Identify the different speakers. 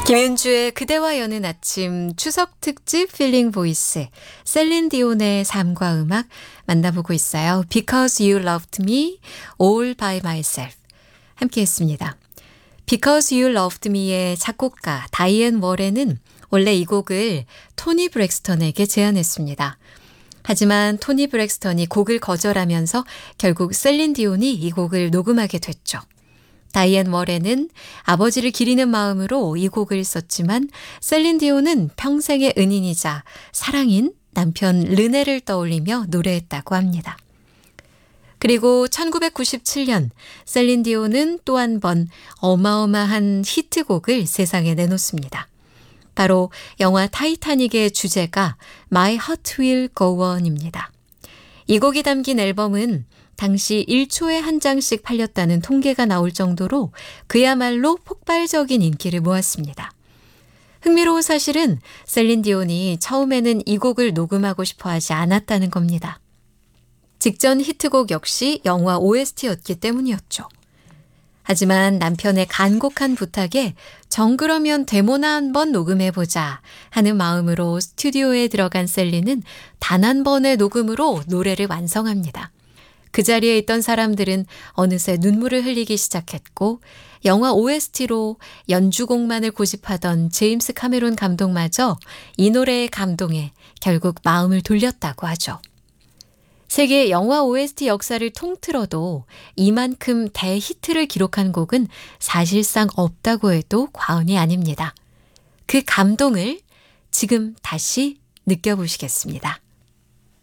Speaker 1: 김윤주의 그대와 여는 아침 추석 특집 필링 보이스 셀린 디온의 삶과 음악 만나보고 있어요. Because You Loved Me, All by Myself 함께 했습니다. Because You Loved Me의 작곡가 다이앤 워렌은 원래 이 곡을 토니 브렉스턴에게 제안했습니다. 하지만 토니 브렉스턴이 곡을 거절하면서 결국 셀린 디온이 이 곡을 녹음하게 됐죠. 다이앤 워렌은 아버지를 기리는 마음으로 이 곡을 썼지만 셀린 디온은 평생의 은인이자 사랑인 남편 르네를 떠올리며 노래했다고 합니다. 그리고 1997년 셀린 디온은 또 한 번 어마어마한 히트곡을 세상에 내놓습니다. 바로 영화 타이타닉의 주제가 My Heart Will Go On입니다. 이 곡이 담긴 앨범은 당시 1초에 한 장씩 팔렸다는 통계가 나올 정도로 그야말로 폭발적인 인기를 모았습니다. 흥미로운 사실은 셀린 디온이 처음에는 이 곡을 녹음하고 싶어 하지 않았다는 겁니다. 직전 히트곡 역시 영화 OST였기 때문이었죠. 하지만 남편의 간곡한 부탁에 정그러면 데모나 한번 녹음해보자 하는 마음으로 스튜디오에 들어간 셀린은 단 한 번의 녹음으로 노래를 완성합니다. 그 자리에 있던 사람들은 어느새 눈물을 흘리기 시작했고 영화 OST로 연주곡만을 고집하던 제임스 카메론 감독마저 이 노래의 감동에 결국 마음을 돌렸다고 하죠. 세계 영화 OST 역사를 통틀어도 이만큼 대히트를 기록한 곡은 사실상 없다고 해도 과언이 아닙니다. 그 감동을 지금 다시 느껴보시겠습니다.